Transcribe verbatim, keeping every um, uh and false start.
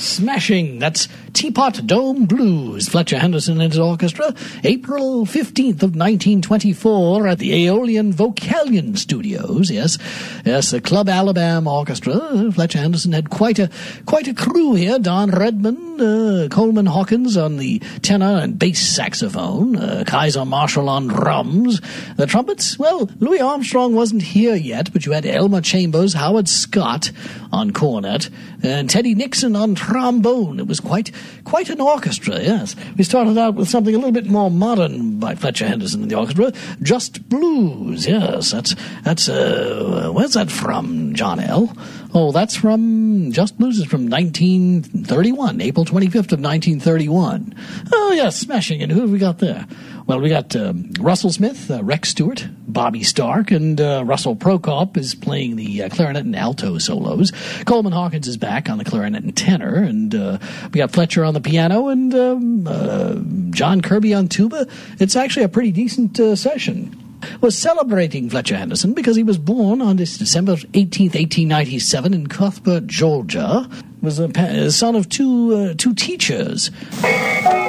smashing. That's Teapot Dome Blues. Fletcher Henderson and his orchestra. April fifteenth of nineteen twenty-four at the Aeolian Vocalion Studios. Yes, yes, the Club Alabama Orchestra. Fletcher Henderson had quite a quite a crew here. Don Redmond, uh, Coleman Hawkins on the tenor and bass saxophone. Uh, Kaiser Marshall on drums. The trumpets, well, Louis Armstrong wasn't here yet, but you had Elmer Chambers, Howard Scott on cornet, and Teddy Nixon on trombone. It was quite quite an orchestra, yes. We started out with something a little bit more modern by Fletcher Henderson in the orchestra. Just Blues, yes. That's, that's uh, where's that from, John L.? Oh, that's from, Just Blues is from nineteen thirty-one, April twenty-fifth of nineteen thirty-one. Oh, yes, smashing it. Who have we got there? Well, we got um, Russell Smith, uh, Rex Stewart, Bobby Stark, and uh, Russell Prokop is playing the uh, clarinet and alto solos. Coleman Hawkins is back on the clarinet and tenor, and uh, we got Fletcher on the piano and um, uh, John Kirby on tuba. It's actually a pretty decent uh, session. Was celebrating Fletcher Henderson because he was born on this December eighteenth, eighteen ninety-seven in Cuthbert, Georgia. Was a, pa- a son of two uh, two teachers.